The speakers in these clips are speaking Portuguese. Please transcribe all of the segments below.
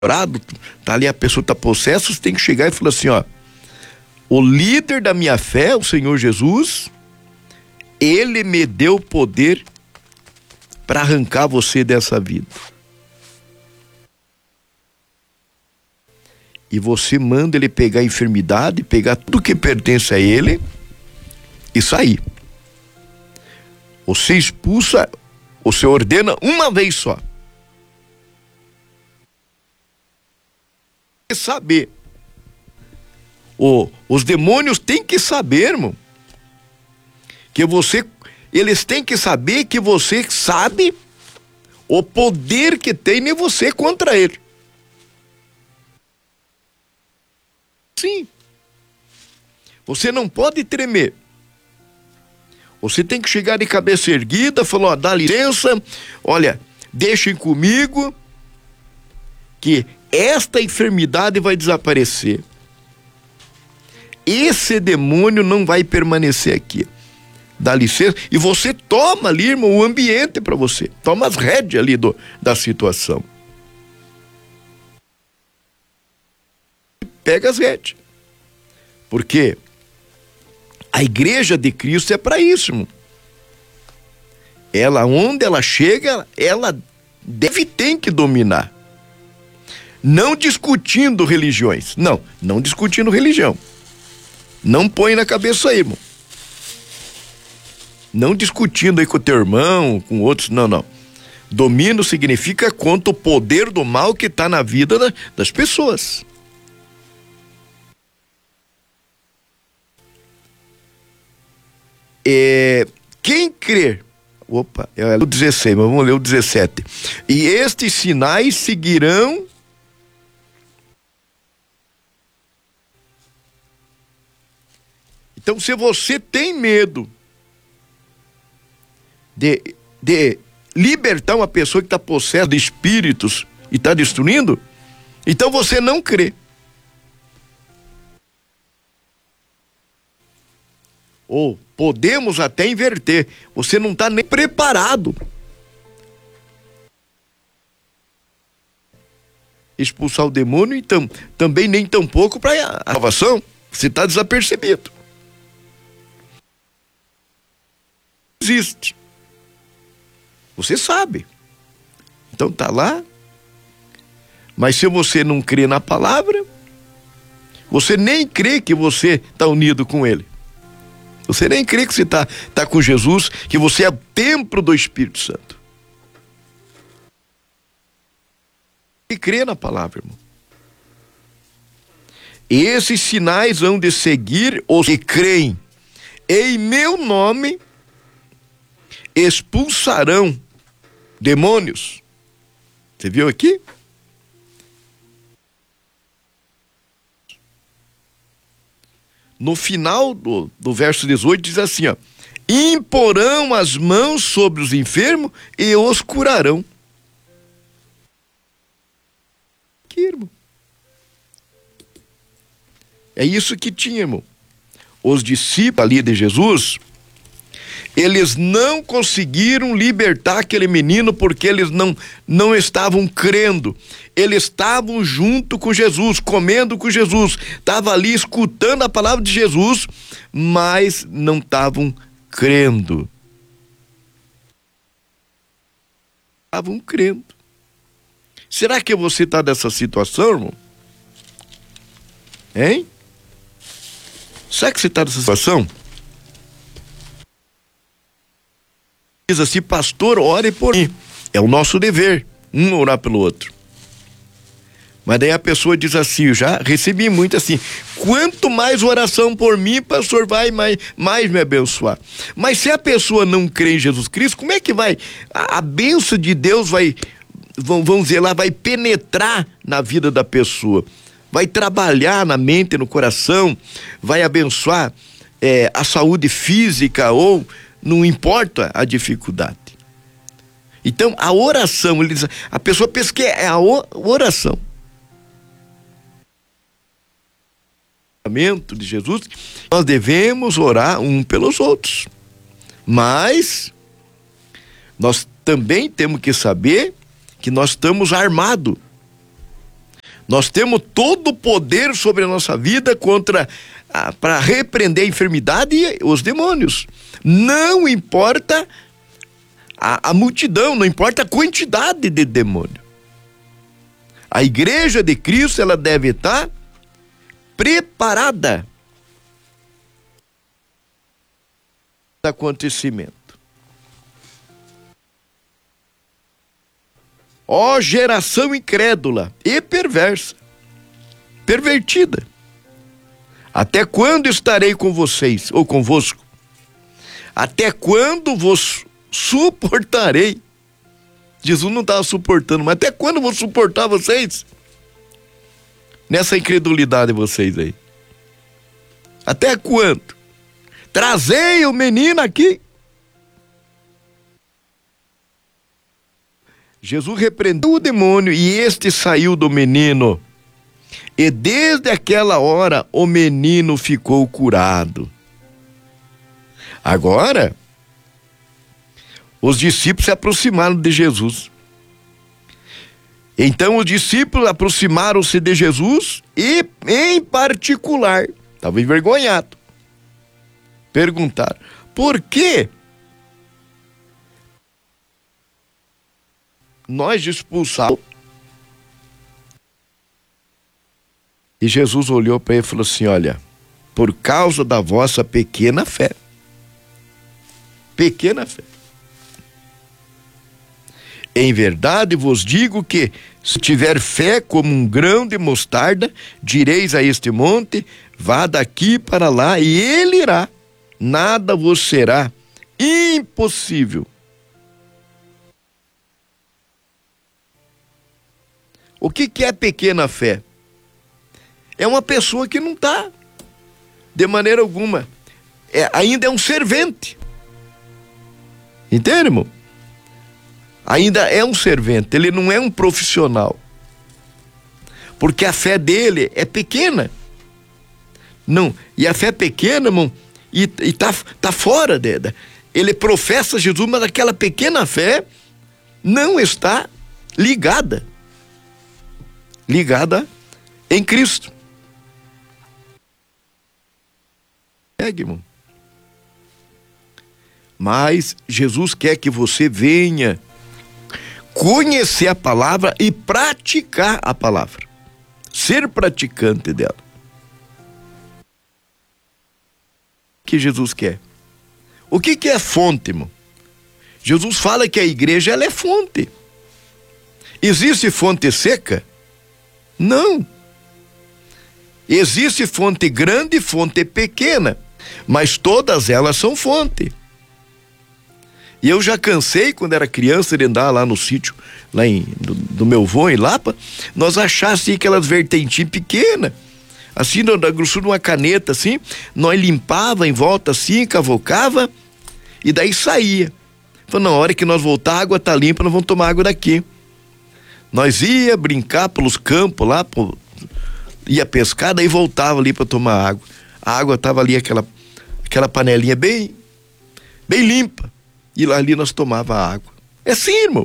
orado, tá ali, a pessoa tá possessa, você tem que chegar e falar assim, ó, o líder da minha fé, o Senhor Jesus, ele me deu poder para arrancar você dessa vida. E você manda ele pegar a enfermidade, pegar tudo que pertence a ele e sair. Você expulsa, você ordena uma vez só. Saber. Os demônios têm que saber, irmão, que eles têm que saber que você sabe o poder que tem em você contra ele. Sim. Você não pode tremer. Você tem que chegar de cabeça erguida, falar, ó, dá licença, olha, deixem comigo que esta enfermidade vai desaparecer. Esse demônio não vai permanecer aqui. Dá licença. E você toma ali, irmão, o ambiente para você. Toma as rédeas ali da situação. Pega as rédeas. Porque a igreja de Cristo é para isso, irmão. Ela, onde ela chega, ela tem que dominar. Não discutindo religiões. Não discutindo religião. Não põe na cabeça aí, irmão. Não discutindo aí com o teu irmão, com outros, não. Domínio significa contra o poder do mal que está na vida das pessoas. Quem crer, é o 16, mas vamos ler o 17. E estes sinais seguirão Então, se você tem medo de libertar uma pessoa que está possessa de espíritos e está destruindo, então você não crê. Ou podemos até inverter, você não está nem preparado. Expulsar o demônio, então, também nem tão pouco para a salvação, você está desapercebido. Existe. Você sabe. Então tá lá. Mas se você não crê na palavra, você nem crê que você está unido com ele. Você nem crê que você tá com Jesus, que você é o templo do Espírito Santo. E crê na palavra, irmão. E esses sinais hão de seguir os que creem. Em meu nome expulsarão demônios. Você viu aqui? No final do verso 18 diz assim, ó: imporão as mãos sobre os enfermos e os curarão. Que, irmão? É isso que tinha, irmão. Os discípulos ali de Jesus, eles não conseguiram libertar aquele menino porque eles não estavam crendo. Eles estavam junto com Jesus, comendo com Jesus, estavam ali escutando a palavra de Jesus, mas não estavam crendo. Estavam crendo. Será que você está nessa situação, irmão? Hein? Será que você está nessa situação? Diz assim, pastor, ore por mim. É o nosso dever, um orar pelo outro. Mas daí a pessoa diz assim, eu já recebi muito assim, quanto mais oração por mim, pastor, vai mais me abençoar. Mas se a pessoa não crê em Jesus Cristo, como é que vai? A bênção de Deus vamos dizer lá, vai penetrar na vida da pessoa, vai trabalhar na mente, no coração, vai abençoar a saúde física ou não importa a dificuldade. Então, a oração, a pessoa pensa que é a oração. De Jesus, nós devemos orar um pelos outros. Mas, nós também temos que saber que nós estamos armados. Nós temos todo o poder sobre a nossa vida para repreender a enfermidade e os demônios. Não importa a multidão, não importa a quantidade de demônio. A igreja de Cristo, ela deve estar preparada para o acontecimento. Ó geração incrédula e perversa, pervertida, até quando estarei com vocês, ou convosco? Até quando vos suportarei? Jesus não estava suportando, mas até quando vou suportar vocês? Nessa incredulidade de vocês aí. Até quando? Trazei o menino aqui. Jesus repreendeu o demônio e este saiu do menino. E desde aquela hora o menino ficou curado. Agora, os discípulos se aproximaram de Jesus. Então os discípulos aproximaram-se de Jesus e, em particular, estavam envergonhados, perguntaram: por quê nós expulsamos? E Jesus olhou para ele e falou assim: olha, por causa da vossa pequena fé. Pequena fé. Em verdade vos digo que, se tiver fé como um grão de mostarda, direis a este monte: vá daqui para lá, e ele irá. Nada vos será impossível. O que é pequena fé? É uma pessoa que não está, de maneira alguma, ainda é um servente. Entende, irmão? Ainda é um servente, ele não é um profissional. Porque a fé dele é pequena. Não, e a fé é pequena, irmão, e tá fora dela. Ele professa Jesus, mas aquela pequena fé não está ligada em Cristo. Irmão. Mas Jesus quer que você venha conhecer a palavra e praticar a palavra, ser praticante dela. O que Jesus quer? O que é fonte, irmão? Jesus fala que a igreja, ela é fonte. Existe fonte seca? Não. Existe fonte grande e fonte pequena, mas todas elas são fonte. E eu já cansei, quando era criança, de andar lá no sítio, do meu avô, em Lapa, nós achávamos assim, aquelas vertentinhas pequenas, assim, da grossura de uma caneta, assim, nós limpava em volta assim, cavocava, e daí saía. Falei, na hora que nós voltar, a água tá limpa, nós vamos tomar água daqui. Nós ia brincar pelos campos lá, ia pescar, daí voltava ali para tomar água. A água tava ali, aquela panelinha bem limpa. E lá ali nós tomava água. É assim, irmão.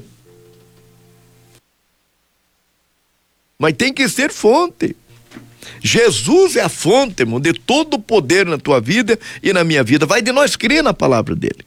Mas tem que ser fonte. Jesus é a fonte, irmão, de todo o poder na tua vida e na minha vida. Vai de nós crer na palavra dele.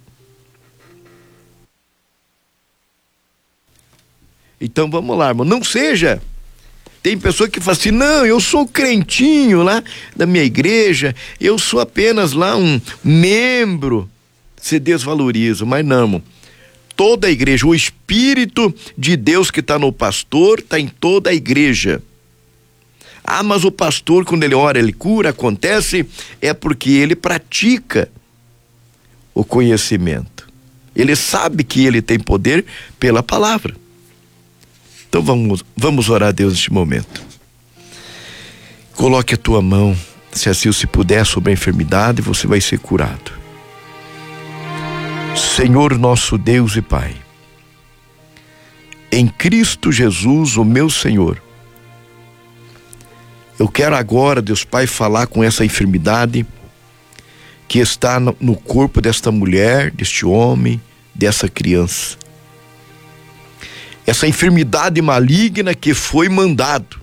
Então vamos lá, irmão. Não seja. Tem pessoa que fala assim: não, eu sou crentinho lá da minha igreja, eu sou apenas lá um membro. Se desvaloriza, mas não, irmão. Toda a igreja, o Espírito de Deus que está no pastor, está em toda a igreja. Ah, mas o pastor, quando ele ora, ele cura, acontece, é porque ele pratica o conhecimento. Ele sabe que ele tem poder pela palavra. Então vamos orar a Deus neste momento. Coloque a tua mão, se assim se puder, sobre a enfermidade, você vai ser curado. Senhor nosso Deus e Pai, em Cristo Jesus, o meu Senhor, eu quero agora, Deus Pai, falar com essa enfermidade que está no corpo desta mulher, deste homem, dessa criança. Essa enfermidade maligna que foi mandado